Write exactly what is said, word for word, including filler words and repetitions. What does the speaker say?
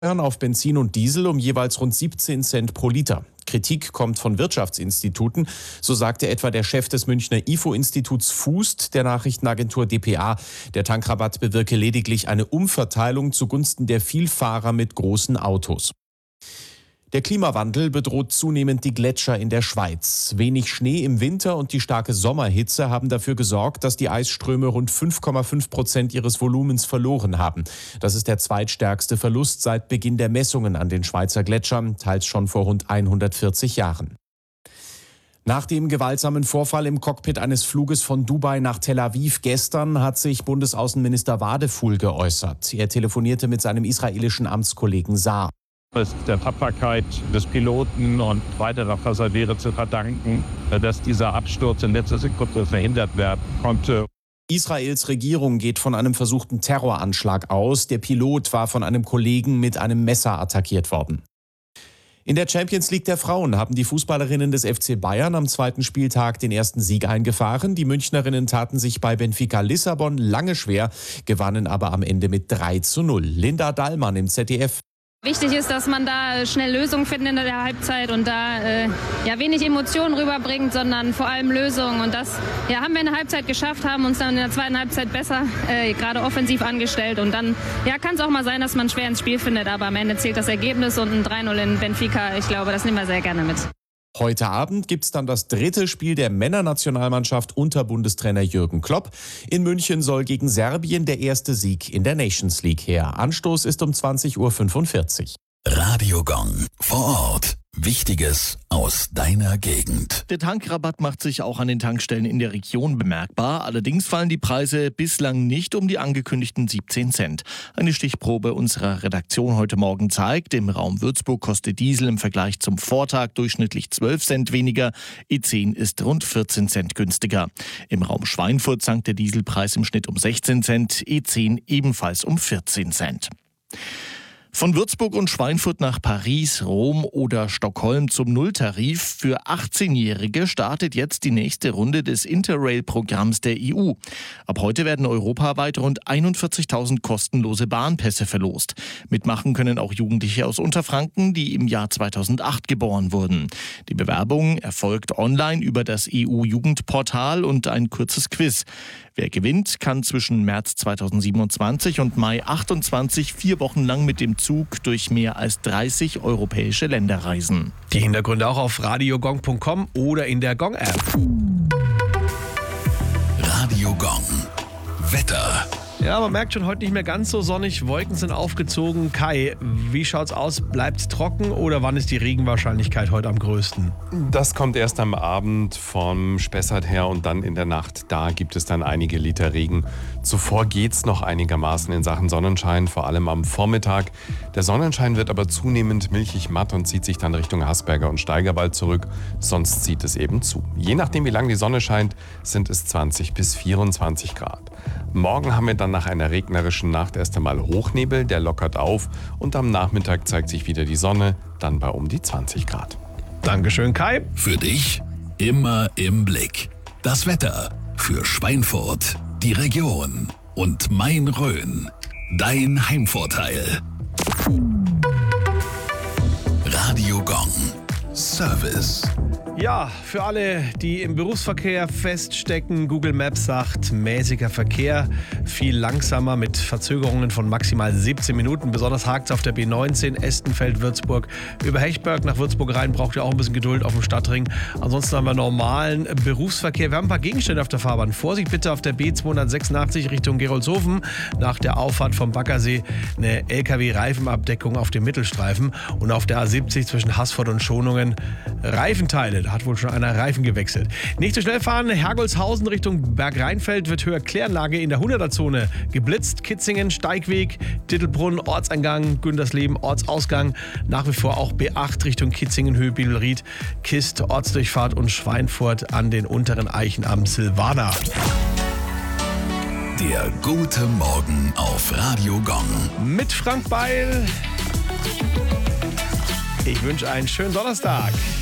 auf Benzin und Diesel um jeweils rund siebzehn Cent pro Liter. Kritik kommt von Wirtschaftsinstituten. So sagte etwa der Chef des Münchner I F O-Instituts Fust der Nachrichtenagentur d p a. Der Tankrabatt bewirke lediglich eine Umverteilung zugunsten der Vielfahrer mit großen Autos. Der Klimawandel bedroht zunehmend die Gletscher in der Schweiz. Wenig Schnee im Winter und die starke Sommerhitze haben dafür gesorgt, dass die Eisströme rund fünf Komma fünf Prozent ihres Volumens verloren haben. Das ist der zweitstärkste Verlust seit Beginn der Messungen an den Schweizer Gletschern, teils schon vor rund hundertvierzig Jahren. Nach dem gewaltsamen Vorfall im Cockpit eines Fluges von Dubai nach Tel Aviv gestern hat sich Bundesaußenminister Wadefuhl geäußert. Er telefonierte mit seinem israelischen Amtskollegen Saar. Es ist der Tapferkeit des Piloten und weiterer Passagiere zu verdanken, dass dieser Absturz in letzter Sekunde verhindert werden konnte. Israels Regierung geht von einem versuchten Terroranschlag aus. Der Pilot war von einem Kollegen mit einem Messer attackiert worden. In der Champions League der Frauen haben die Fußballerinnen des F C Bayern am zweiten Spieltag den ersten Sieg eingefahren. Die Münchnerinnen taten sich bei Benfica Lissabon lange schwer, gewannen aber am Ende mit drei zu null. Linda Dallmann im Z D F. Wichtig ist, dass man da schnell Lösungen findet in der Halbzeit und da äh, ja wenig Emotionen rüberbringt, sondern vor allem Lösungen. Und das ja, haben wir in der Halbzeit geschafft, haben uns dann in der zweiten Halbzeit besser, äh, gerade offensiv angestellt. Und dann ja, kann es auch mal sein, dass man schwer ins Spiel findet, aber am Ende zählt das Ergebnis und ein drei null in Benfica. Ich glaube, das nehmen wir sehr gerne mit. Heute Abend gibt es dann das dritte Spiel der Männernationalmannschaft unter Bundestrainer Jürgen Klopp. In München soll gegen Serbien der erste Sieg in der Nations League her. Anstoß ist um zwanzig Uhr fünfundvierzig. Radio Gong vor Ort. Wichtiges aus deiner Gegend. Der Tankrabatt macht sich auch an den Tankstellen in der Region bemerkbar. Allerdings fallen die Preise bislang nicht um die angekündigten siebzehn Cent. Eine Stichprobe unserer Redaktion heute Morgen zeigt, im Raum Würzburg kostet Diesel im Vergleich zum Vortag durchschnittlich zwölf Cent weniger. E zehn ist rund vierzehn Cent günstiger. Im Raum Schweinfurt sank der Dieselpreis im Schnitt um sechzehn Cent, E zehn ebenfalls um vierzehn Cent. Von Würzburg und Schweinfurt nach Paris, Rom oder Stockholm zum Nulltarif. Für achtzehnjährige startet jetzt die nächste Runde des Interrail-Programms der E U. Ab heute werden europaweit rund einundvierzigtausend kostenlose Bahnpässe verlost. Mitmachen können auch Jugendliche aus Unterfranken, die im Jahr zweitausendacht geboren wurden. Die Bewerbung erfolgt online über das E U-Jugendportal und ein kurzes Quiz. Wer gewinnt, kann zwischen März zweitausendsiebenundzwanzig und Mai achtundzwanzig vier Wochen lang mit dem Zug durch mehr als dreißig europäische Länder reisen. Die Hintergründe auch auf radiogong punkt com oder in der Gong-App. Radio Gong. Wetter. Ja, man merkt schon, heute nicht mehr ganz so sonnig. Wolken sind aufgezogen. Kai, wie schaut's aus? Bleibt's trocken oder wann ist die Regenwahrscheinlichkeit heute am größten? Das kommt erst am Abend vom Spessart her und dann in der Nacht. Da gibt es dann einige Liter Regen. Zuvor geht's noch einigermaßen in Sachen Sonnenschein, vor allem am Vormittag. Der Sonnenschein wird aber zunehmend milchig matt und zieht sich dann Richtung Hasberger und Steigerwald zurück. Sonst zieht es eben zu. Je nachdem, wie lange die Sonne scheint, sind es zwanzig bis vierundzwanzig Grad. Morgen haben wir dann nach einer regnerischen Nacht erst einmal Hochnebel, der lockert auf und am Nachmittag zeigt sich wieder die Sonne, dann bei um die zwanzig Grad. Dankeschön, Kai. Für dich immer im Blick. Das Wetter für Schweinfurt, die Region und Main-Rhön. Dein Heimvorteil. Radio Gong. Service. Ja, für alle, die im Berufsverkehr feststecken, Google Maps sagt, mäßiger Verkehr, viel langsamer mit Verzögerungen von maximal siebzehn Minuten. Besonders hakt es auf der B neunzehn, Estenfeld-Würzburg. Über Hechberg nach Würzburg rein braucht ihr auch ein bisschen Geduld auf dem Stadtring. Ansonsten haben wir normalen Berufsverkehr. Wir haben ein paar Gegenstände auf der Fahrbahn. Vorsicht bitte auf der B zweihundertsechsundachtzig Richtung Gerolzhofen. Nach der Auffahrt vom Baggersee eine L K W-Reifenabdeckung auf dem Mittelstreifen. Und auf der A siebzig zwischen Haßfurt und Schonungen Reifenteile. Da hat wohl schon einer Reifen gewechselt. Nicht so schnell fahren. Hergolshausen Richtung Bergrheinfeld wird höher Kläranlage in der hunderter-Zone geblitzt. Kitzingen, Steigweg, Dittelbrunn, Ortseingang, Güntersleben, Ortsausgang. Nach wie vor auch B acht Richtung Kitzingen, Höhe Bielried, Kist, Ortsdurchfahrt und Schweinfurt an den unteren Eichen am Silvaner. Der gute Morgen auf Radio Gong. Mit Frank Beil. Ich wünsche einen schönen Donnerstag.